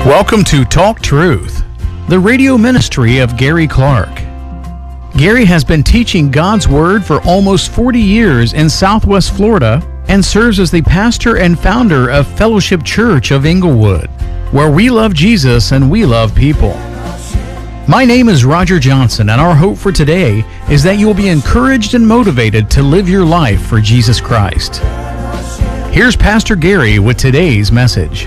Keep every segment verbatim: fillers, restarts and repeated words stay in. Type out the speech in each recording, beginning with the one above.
Welcome to Talk Truth, the radio ministry of Gary Clark. Gary has been teaching God's Word for almost forty years in Southwest Florida and serves as the pastor and founder of Fellowship Church of Inglewood, where we love Jesus and we love people. My name is Roger Johnson, and our hope for today is that you will be encouraged and motivated to live your life for Jesus Christ. Here's Pastor Gary with today's message.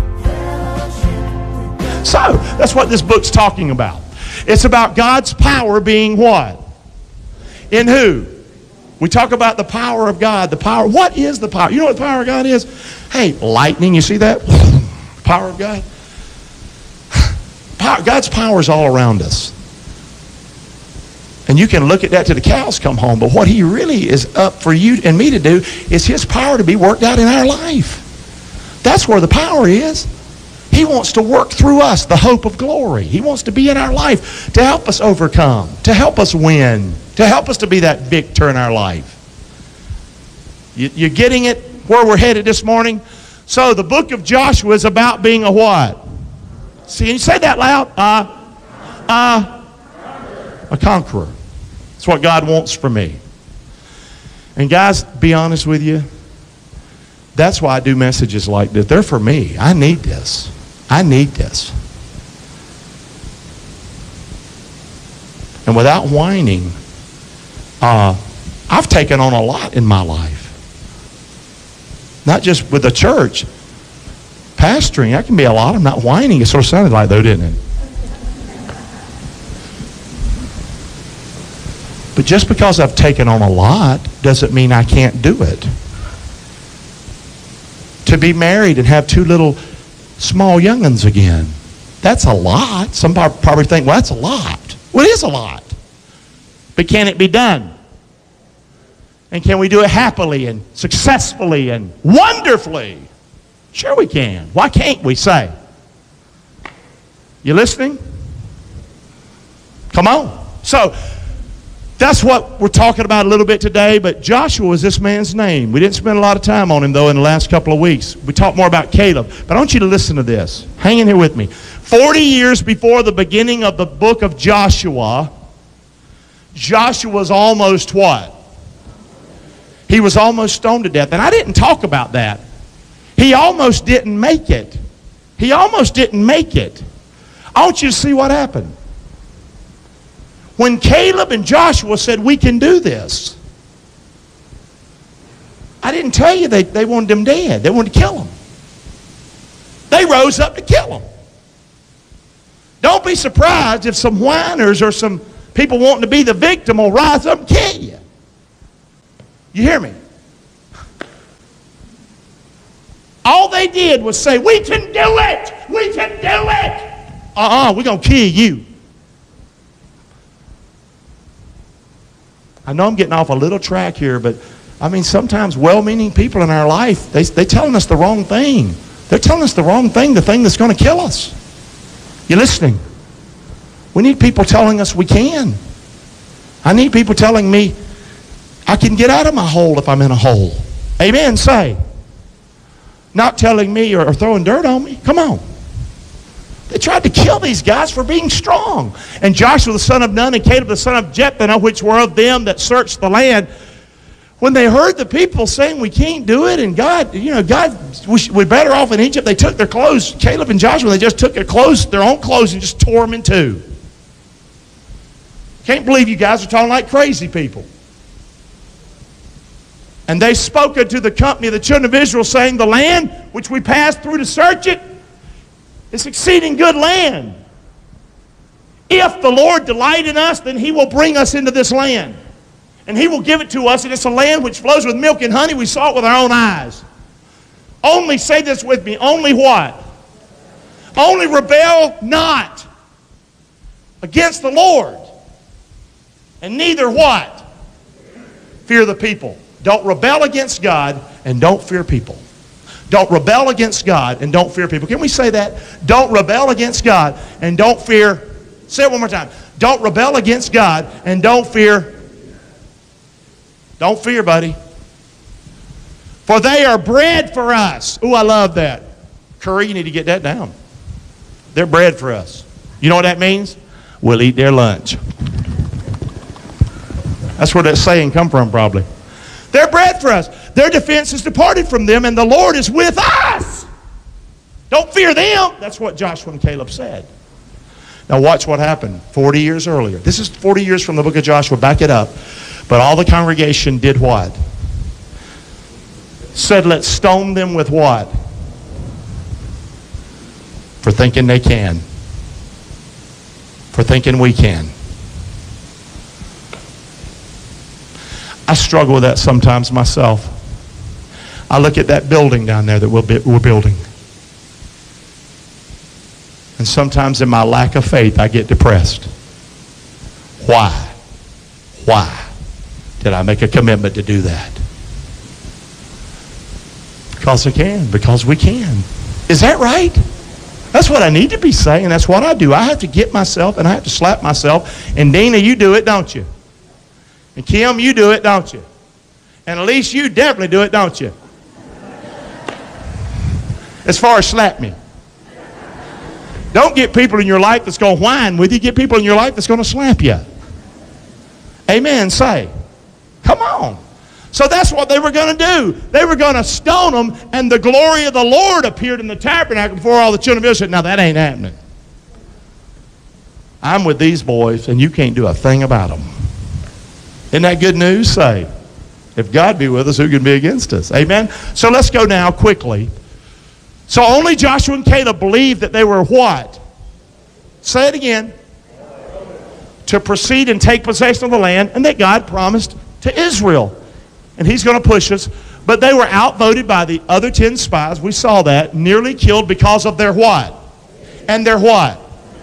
So, that's what this book's talking about. It's about God's power being what? In who? We talk about the power of God. The power. What is the power? You know what the power of God is? Hey, lightning, you see that? Power of God. Power, God's power is all around us. And you can look at that till the cows come home, but what He really is up for you and me to do is His power to be worked out in our life. That's where the power is. He wants to work through us, the hope of glory. He wants to be in our life to help us overcome, to help us win, to help us to be that victor in our life. You, you're getting it where we're headed this morning? So the book of Joshua is about being a what? See, you say that loud. Uh, uh, a conqueror. That's what God wants for me. And guys, be honest with you. That's why I do messages like this. They're for me. I need this. I need this. And without whining, uh, I've taken on a lot in my life. Not just with the church. Pastoring, that can be a lot. I'm not whining. It sort of sounded like though, didn't it? But just because I've taken on a lot doesn't mean I can't do it. To be married and have two little small young'uns again, that's a lot. Some probably think, well, that's a lot. Well, it is a lot. But can it be done? And can we do it happily and successfully and wonderfully? Sure we can. Why can't we say? You listening? Come on. So, that's what we're talking about a little bit today, but Joshua was this man's name. We didn't spend a lot of time on him, though, in the last couple of weeks. We talked more about Caleb. But I want you to listen to this. Hang in here with me. Forty years before the beginning of the book of Joshua, Joshua was almost what? He was almost stoned to death. And I didn't talk about that. He almost didn't make it. He almost didn't make it. I want you to see what happened. When Caleb and Joshua said, we can do this, I didn't tell you they, they wanted them dead. They wanted to kill them. They rose up to kill them. Don't be surprised if some whiners or some people wanting to be the victim will rise up and kill you. You hear me? All they did was say, we can do it. We can do it. Uh-uh, we're going to kill you. I know I'm getting off a little track here, but I mean, sometimes well-meaning people in our life, they, they're telling us the wrong thing. They're telling us the wrong thing, the thing that's going to kill us. You listening? We need people telling us we can. I need people telling me I can get out of my hole if I'm in a hole. Amen, say. Not telling me or, or throwing dirt on me. Come on. They tried to kill these guys for being strong. And Joshua the son of Nun and Caleb the son of Jephunneh, which were of them that searched the land, when they heard the people saying we can't do it, and God, you know, God, we're better off in Egypt, they took their clothes, Caleb and Joshua, they just took their clothes, their own clothes, and just tore them in two. Can't believe you guys are talking like crazy people. And they spoke unto the company of the children of Israel, saying, the land which we passed through to search it, it's exceeding good land. If the Lord delight in us, then He will bring us into this land. And He will give it to us, and it's a land which flows with milk and honey. We saw it with our own eyes. Only, say this with me, only what? Only rebel not against the Lord. And neither what? Fear the people. Don't rebel against God, and don't fear people. Don't rebel against God and don't fear people. Can we say that? Don't rebel against God and don't fear. Say it one more time. Don't rebel against God and don't fear. Don't fear, buddy. For they are bread for us. Ooh, I love that. Curry, you need to get that down. They're bread for us. You know what that means? We'll eat their lunch. That's where that saying come from, probably. They're bread for us. Their defense is departed from them, and the Lord is with us. Don't fear them. That's what Joshua and Caleb said. Now watch what happened forty years earlier. This is forty years from the book of Joshua. Back it up. But all the congregation did what? Said, let's stone them with what? For thinking they can. For thinking we can. I struggle with that sometimes myself. I look at that building down there that we're building. And sometimes in my lack of faith, I get depressed. Why? Why did I make a commitment to do that? Because I can. Because we can. Is that right? That's what I need to be saying. That's what I do. I have to get myself and I have to slap myself. And Dina, you do it, don't you? And Kim, you do it, don't you? And Elise, you definitely do it, don't you? As far as slap me. Don't get people in your life that's going to whine with you. Get people in your life that's going to slap you. Amen. Say. Come on. So that's what they were going to do. They were going to stone them, and the glory of the Lord appeared in the tabernacle before all the children of Israel. Now that ain't happening. I'm with these boys, and you can't do a thing about them. Isn't that good news? Say, if God be with us, who can be against us? Amen? So let's go now quickly. So only Joshua and Caleb believed that they were what? Say it again. To proceed and take possession of the land, and that God promised to Israel. And he's going to push us. But they were outvoted by the other ten spies. We saw that. Nearly killed because of their what? And their what?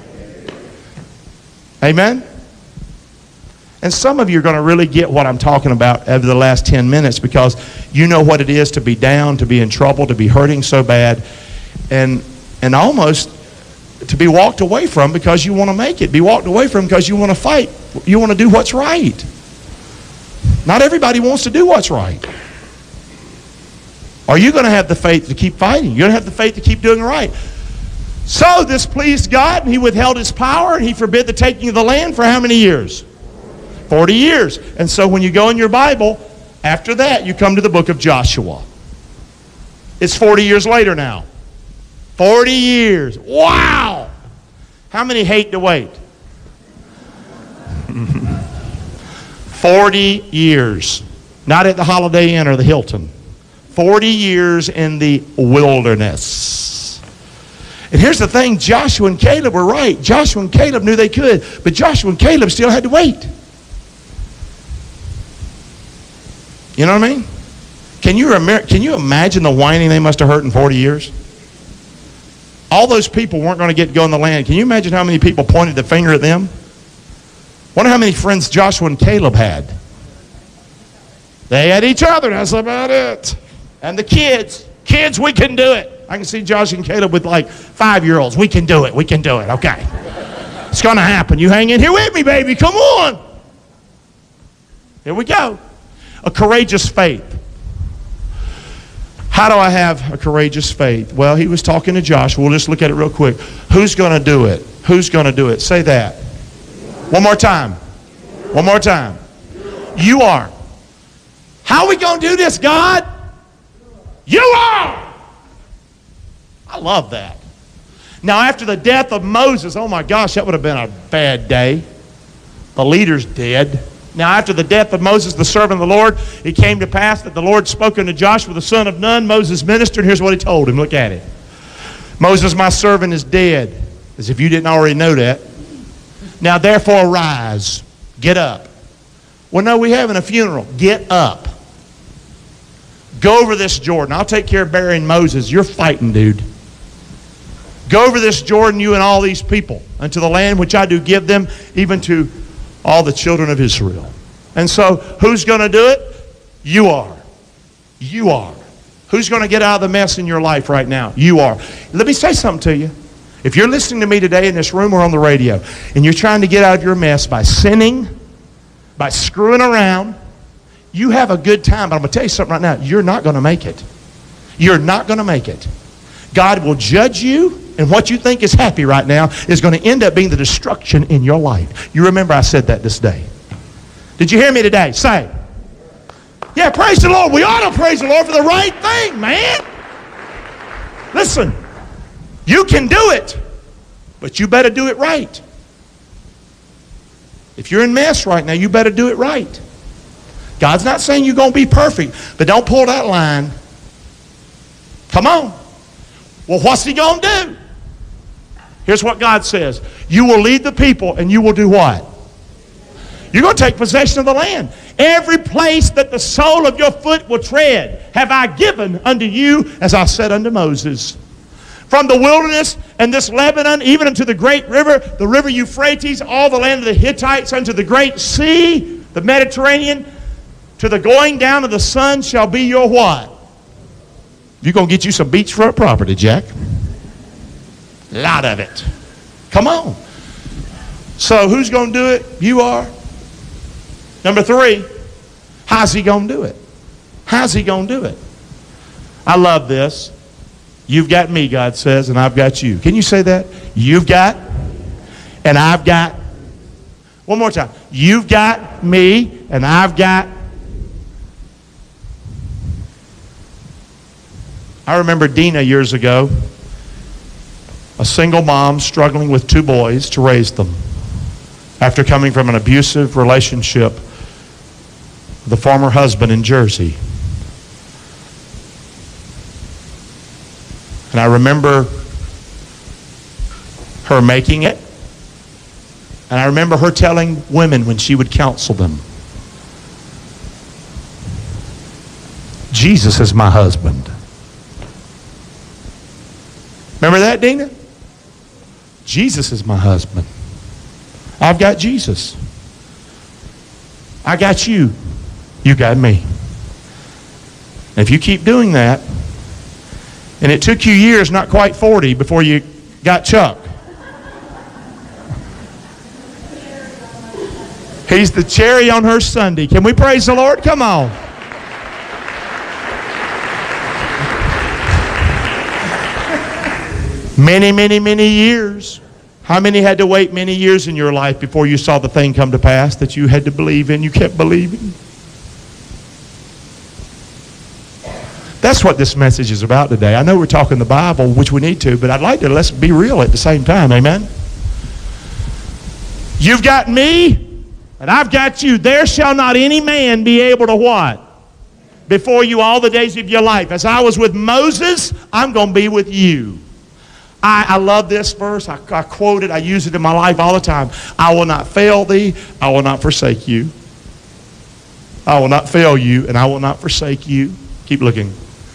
Amen? And some of you are going to really get what I'm talking about over the last ten minutes, because you know what it is to be down, to be in trouble, to be hurting so bad, and and almost to be walked away from because you want to make it. Be walked away from because you want to fight. You want to do what's right. Not everybody wants to do what's right. Are you going to have the faith to keep fighting? You're going to have the faith to keep doing right. So this pleased God, and he withheld his power, and he forbid the taking of the land for how many years? forty years. And so when you go in your Bible, after that, you come to the book of Joshua. It's forty years later now. forty years. Wow! How many hate to wait? forty years. Not at the Holiday Inn or the Hilton. forty years in the wilderness. And here's the thing, Joshua and Caleb were right. Joshua and Caleb knew they could, but Joshua and Caleb still had to wait. You know what I mean? Can you, remember, can you imagine the whining they must have heard in forty years? All those people weren't going to get to go in the land. Can you imagine how many people pointed the finger at them? Wonder how many friends Joshua and Caleb had. They had each other. That's about it. And the kids. Kids, we can do it. I can see Joshua and Caleb with like five-year-olds. We can do it. We can do it. Okay. It's going to happen. You hang in here with me, baby. Come on. Here we go. A courageous faith. How do I have a courageous faith? Well, he was talking to Joshua. We'll just look at it real quick. Who's going to do it? Who's going to do it? Say that. One more time. One more time. You are. How are we going to do this, God? You are. I love that. Now, after the death of Moses, oh my gosh, that would have been a bad day. The leader's dead. Now, after the death of Moses, the servant of the Lord, it came to pass that the Lord spoke unto Joshua, the son of Nun. Moses ministered. Here's what he told him. Look at it. Moses, my servant, is dead. As if you didn't already know that. Now, therefore, arise. Get up. Well, no, we're having a funeral. Get up. Go over this Jordan. I'll take care of burying Moses. You're fighting, dude. Go over this Jordan, you and all these people, unto the land which I do give them, even to all the children of Israel. And so, who's going to do it? You are. You are. Who's going to get out of the mess in your life right now? You are. Let me say something to you. If you're listening to me today in this room or on the radio, and you're trying to get out of your mess by sinning, by screwing around, you have a good time. But I'm going to tell you something right now. You're not going to make it. You're not going to make it. God will judge you. and what you think is happy right now is going to end up being the destruction in your life. You remember I said that this day. Did you hear me today? Say. Yeah, praise the Lord. We ought to praise the Lord for the right thing, man. Listen, you can do it, but you better do it right. If you're in mess right now, you better do it right. God's not saying you're going to be perfect, but don't pull that line. Come on. Well, what's he going to do? Here's what God says. You will lead the people, and you will do what? You're going to take possession of the land. Every place that the sole of your foot will tread have I given unto you, as I said unto Moses. From the wilderness and this Lebanon, even unto the great river, the river Euphrates, all the land of the Hittites, unto the great sea, the Mediterranean, to the going down of the sun shall be your what? You're going to get you some beachfront property, Jack. A lot of it. Come on. So who's going to do it? You are. Number three, how's he going to do it? How's he going to do it? I love this. You've got me, God says, and I've got you. Can you say that? You've got, and I've got. One more time. You've got me, and I've got. I remember Dina years ago, a single mom struggling with two boys to raise them after coming from an abusive relationship with a former husband in Jersey. And I remember her making it. And I remember her telling women when she would counsel them, Jesus is my husband. Remember that, Dina? Jesus is my husband. I've got Jesus. I got you. You got me. And if you keep doing that, and it took you years, not quite forty, before you got Chuck. He's the cherry on her sundae. Can we praise the Lord? Come on. Many, many, many years. How many had to wait many years in your life before you saw the thing come to pass that you had to believe in? You kept believing. That's what this message is about today. I know we're talking the Bible, which we need to, but I'd like to let's be real at the same time. Amen? You've got me, and I've got you. There shall not any man be able to what? Before you all the days of your life. As I was with Moses, I'm going to be with you. I, I love this verse. I, I quote it. I use it in my life all the time. I will not fail thee. I will not forsake you. I will not fail you, and I will not forsake you. Keep looking.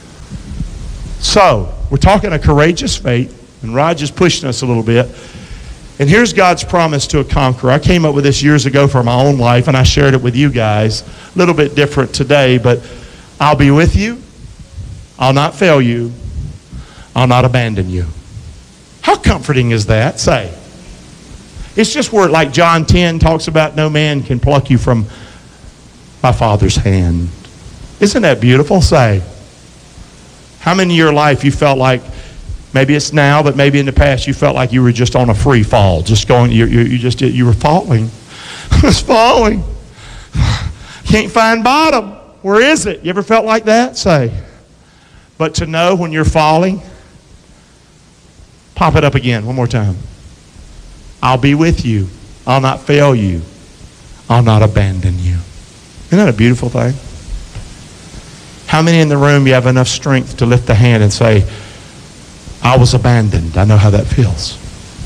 So, we're talking a courageous faith, and Rod just pushing us a little bit. And here's God's promise to a conqueror. I came up with this years ago for my own life, and I shared it with you guys. A little bit different today, but I'll be with you. I'll not fail you. I'll not abandon you. How comforting is that? Say. It's just where, like John ten talks about, no man can pluck you from my Father's hand. Isn't that beautiful? Say. How many in your life you felt like, maybe it's now, but maybe in the past, you felt like you were just on a free fall, just going, you, you, you just, you were falling. I was falling. Can't find bottom. Where is it? You ever felt like that? Say. But to know when you're falling, pop it up again one more time. I'll be with you. I'll not fail you. I'll not abandon you. Isn't that a beautiful thing? How many in the room you have enough strength to lift the hand and say, I was abandoned. I know how that feels.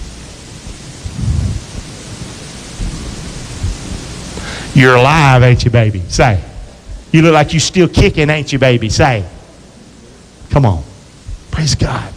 You're alive, ain't you, baby? Say. You look like you're still kicking, ain't you, baby? Say. Come on. Praise God.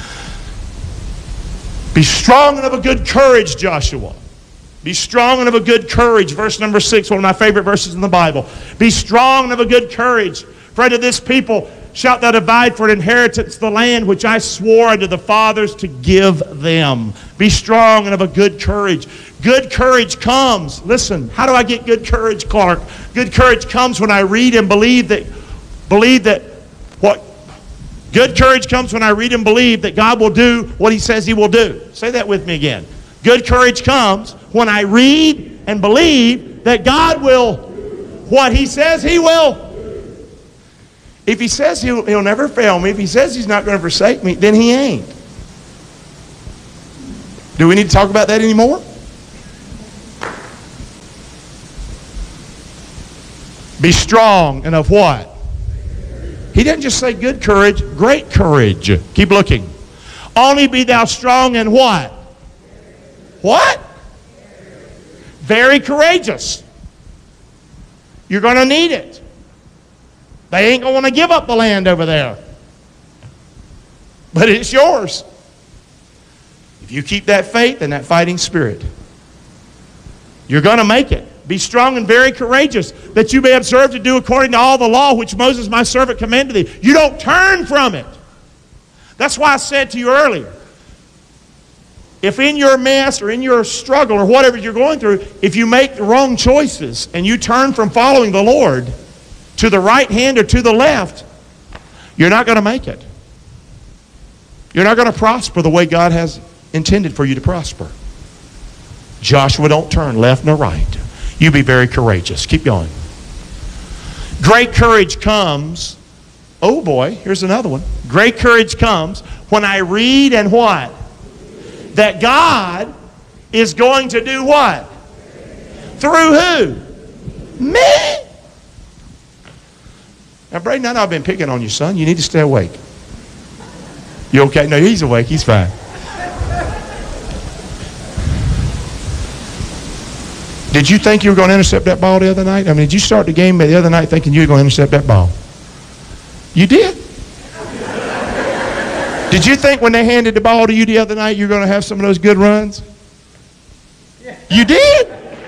Be strong and of a good courage, Joshua. Be strong and of a good courage. Verse number six, one of my favorite verses in the Bible. Be strong and of a good courage. For unto this people shalt thou divide for an inheritance the land which I swore unto the fathers to give them. Be strong and of a good courage. Good courage comes. Listen, how do I get good courage, Clark? Good courage comes when I read and believe that, believe that what Good courage comes when I read and believe that God will do what he says he will do. Say that with me again. Good courage comes when I read and believe that God will, what he says he will. If he says he'll, he'll never fail me, if he says he's not going to forsake me, then he ain't. Do we need to talk about that anymore? Be strong and of what? He doesn't just say good courage, great courage. Keep looking. Only be thou strong and what? What? Very courageous. You're going to need it. They ain't going to give up the land over there. But it's yours. If you keep that faith and that fighting spirit, you're going to make it. Be strong and very courageous, that you may observe to do according to all the law which Moses my servant commanded thee. You don't turn from it. That's why I said to you earlier, if in your mess or in your struggle or whatever you're going through, if you make the wrong choices and you turn from following the Lord to the right hand or to the left, you're not going to make it. You're not going to prosper the way God has intended for you to prosper. Joshua, don't turn left nor right. You be very courageous. Keep going. Great courage comes. Oh boy, here's another one. Great courage comes when I read and what? That God is going to do what? Through who? Me. Now, Braden, I know I've been picking on you, son. You need to stay awake. You okay? No, he's awake. He's fine. Did you think you were going to intercept that ball the other night? I mean, did you start the game the other night thinking you were going to intercept that ball? You did? Did you think when they handed the ball to you the other night you were going to have some of those good runs? Yeah. You did?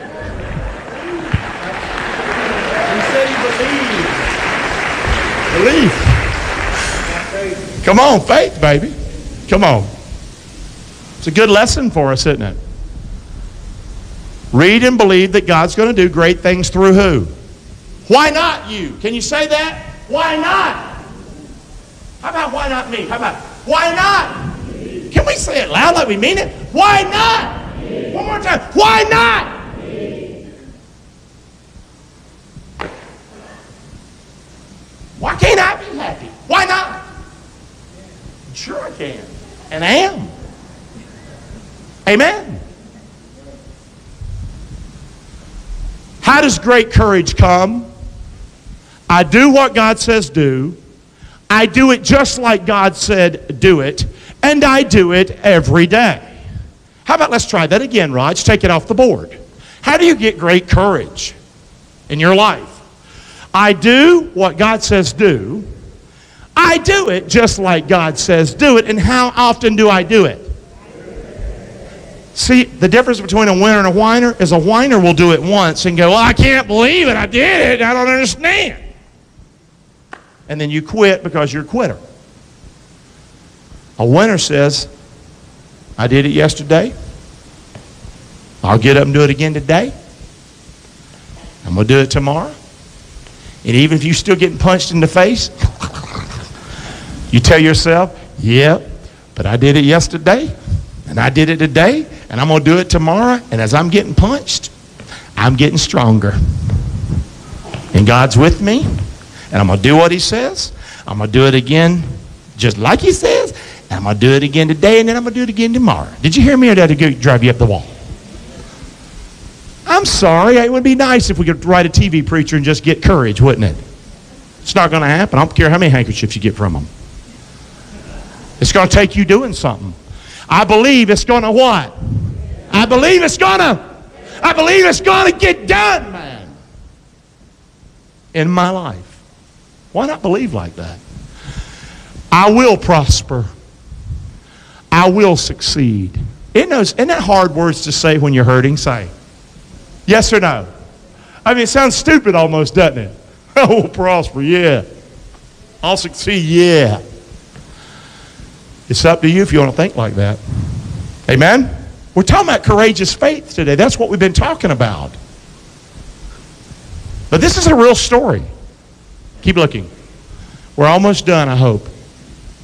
He said he believed. Belief. Come on, faith, baby. Come on. It's a good lesson for us, isn't it? Read and believe that God's going to do great things through who? Why not you? Can you say that? Why not? How about why not me? How about why not? Can we say it loud like we mean it? Why not? One more time. Why not? Why can't I be happy? Why not? Sure I can. And I am. Amen. How does great courage come? I do what God says do. I do it just like God said do it. And I do it every day. How about let's try that again, Raj. Take it off the board. How do you get great courage in your life? I do what God says do. I do it just like God says do it. And how often do I do it? See, the difference between a winner and a whiner is a whiner will do it once and go, well, I can't believe it. I did it. I don't understand. And then you quit because you're a quitter. A winner says, I did it yesterday. I'll get up and do it again today. I'm going to do it tomorrow. And even if you're still getting punched in the face, you tell yourself, yeah, but I did it yesterday. And I did it today, and I'm going to do it tomorrow. And as I'm getting punched, I'm getting stronger. And God's with me, and I'm going to do what he says. I'm going to do it again just like he says. And I'm going to do it again today, and then I'm going to do it again tomorrow. Did you hear me, or did I drive you up the wall? I'm sorry. It would be nice if we could write a T V preacher and just get courage, wouldn't it? It's not going to happen. I don't care how many handkerchiefs you get from them. It's going to take you doing something. I believe it's going to what? I believe it's going to. I believe it's going to get done, man. In my life. Why not believe like that? I will prosper. I will succeed. Isn't, those, isn't that hard words to say when you're hurting? Say. Yes or no? I mean, it sounds stupid almost, doesn't it? I will prosper, yeah. I'll succeed, yeah. It's up to you if you want to think like that. Amen? We're talking about courageous faith today. That's what we've been talking about. But this is a real story. Keep looking. We're almost done, I hope.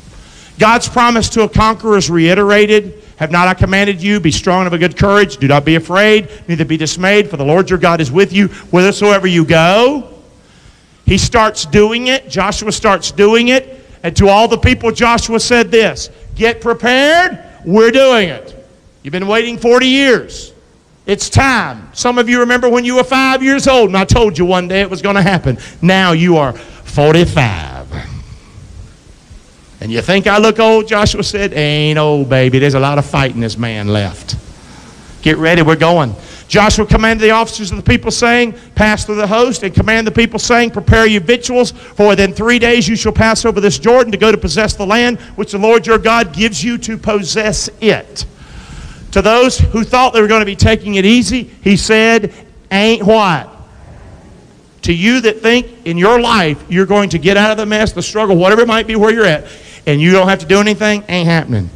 God's promise to a conqueror is reiterated. Have not I commanded you, be strong and of a good courage. Do not be afraid, neither be dismayed, for the Lord your God is with you whithersoever you go. He starts doing it. Joshua starts doing it. And to all the people, Joshua said this, get prepared. We're doing it. You've been waiting forty years. It's time. Some of you remember when you were five years old and I told you one day it was going to happen. Now you are forty-five. And you think I look old? Joshua said, ain't old, baby. There's a lot of fight in this man left. Get ready. We're going. Joshua commanded the officers of the people, saying, pass through the host, and command the people, saying, prepare your victuals, for within three days you shall pass over this Jordan to go to possess the land which the Lord your God gives you to possess it. To those who thought they were going to be taking it easy, he said, ain't what? To you that think in your life you're going to get out of the mess, the struggle, whatever it might be where you're at, and you don't have to do anything, ain't happening.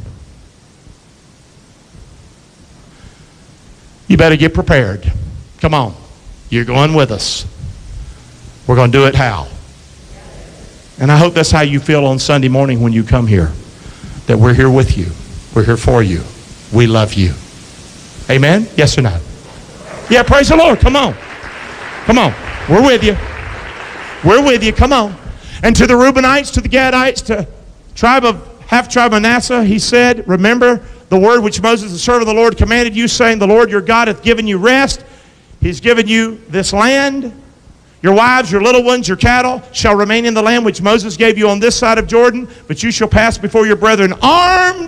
You better get prepared. Come on. You're going with us. We're going to do it how? And I hope that's how you feel on Sunday morning when you come here. That we're here with you. We're here for you. We love you. Amen? Yes or no? Yeah, praise the Lord. Come on. Come on. We're with you. We're with you. Come on. And to the Reubenites, to the Gadites, to tribe of half tribe of Manasseh, he said, remember the word which Moses, the servant of the Lord, commanded you, saying, the Lord your God hath given you rest. He's given you this land. Your wives, your little ones, your cattle shall remain in the land which Moses gave you on this side of Jordan, but you shall pass before your brethren armed,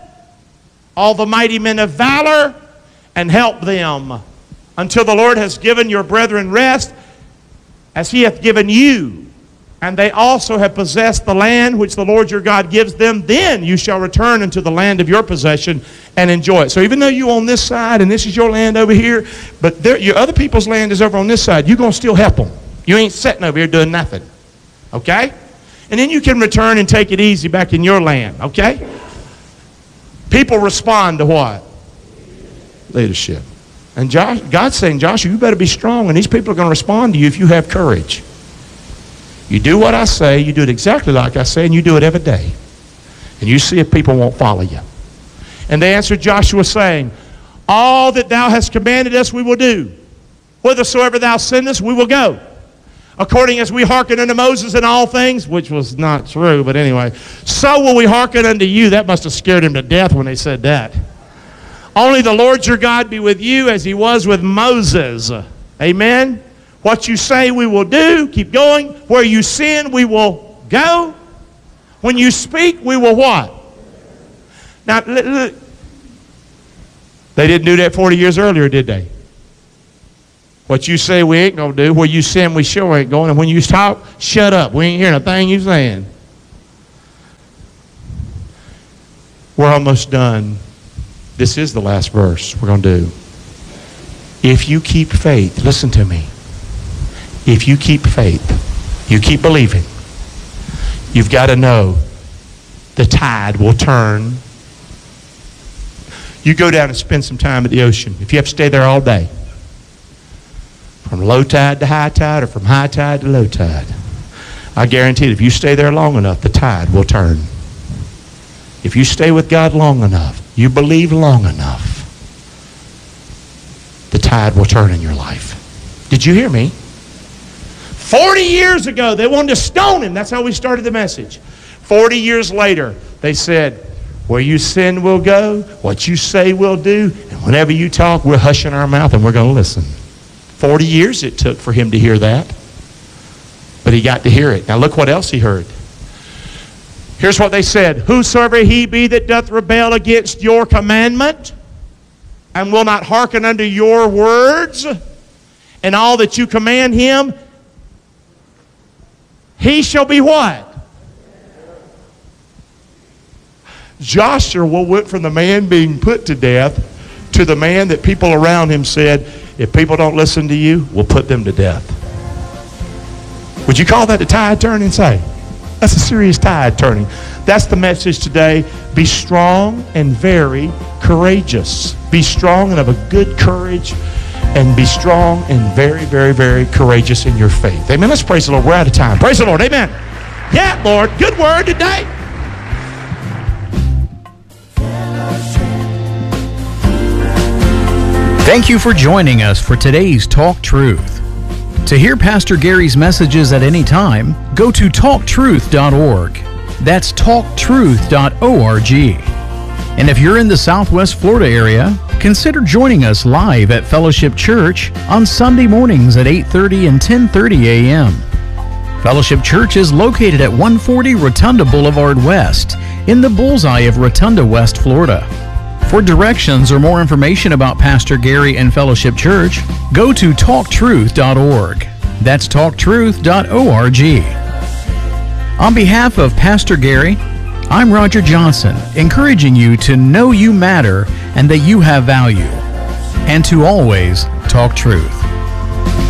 all the mighty men of valor, and help them until the Lord has given your brethren rest, as he hath given you. And they also have possessed the land which the Lord your God gives them. Then you shall return into the land of your possession and enjoy it. So even though you on this side and this is your land over here, but there, your other people's land is over on this side, you're going to still help them. You ain't sitting over here doing nothing. Okay? And then you can return and take it easy back in your land. Okay? People respond to what? Leadership. And Josh, God's saying, Joshua, you better be strong, and these people are going to respond to you if you have courage. You do what I say, you do it exactly like I say, and you do it every day. And you see if people won't follow you. And they answered Joshua, saying, all that thou hast commanded us we will do. Whithersoever thou sendest, we will go. According as we hearken unto Moses in all things, which was not true, but anyway, so will we hearken unto you. That must have scared him to death when they said that. Only the Lord your God be with you as he was with Moses. Amen. What you say we will do. Keep going. Where you sin, we will go. When you speak, we will what? Now, look. They didn't do that forty years earlier, did they? What you say we ain't going to do. Where you sin, we sure ain't going. And when you talk, shut up. We ain't hearing a thing you're saying. We're almost done. This is the last verse we're going to do. If you keep faith, listen to me. If you keep faith, you keep believing, you've got to know the tide will turn. You go down and spend some time at the ocean. If you have to stay there all day, from low tide to high tide or from high tide to low tide, I guarantee it, if you stay there long enough, the tide will turn. If you stay with God long enough, you believe long enough, the tide will turn in your life. Did you hear me? Forty years ago, they wanted to stone him. That's how we started the message. Forty years later, they said, where you sin, we'll go. What you say, we'll do. And whenever you talk, we're hushing our mouth and we're going to listen. Forty years it took for him to hear that. But he got to hear it. Now look what else he heard. Here's what they said. Whosoever he be that doth rebel against your commandment and will not hearken unto your words and all that you command him, he shall be what? Joshua went from the man being put to death to the man that people around him said, if people don't listen to you, we'll put them to death. Would you call that the tide turning? Say, that's a serious tide turning. That's the message today. Be strong and very courageous. Be strong and of a good courage, and be strong and very, very, very courageous in your faith. Amen. Let's praise the Lord. We're out of time. Praise the Lord. Amen. Yeah, Lord. Good word today. Thank you for joining us for today's Talk Truth. To hear Pastor Gary's messages at any time, go to talk truth dot org. That's talk truth dot org. And if you're in the Southwest Florida area, consider joining us live at Fellowship Church on Sunday mornings at eight thirty and ten thirty a.m. Fellowship Church is located at one forty Rotunda Boulevard West in the bullseye of Rotunda, West Florida. For directions or more information about Pastor Gary and Fellowship Church, go to talk truth dot org. That's talk truth dot org. On behalf of Pastor Gary, I'm Roger Johnson, encouraging you to know you matter and that you have value, and to always talk truth.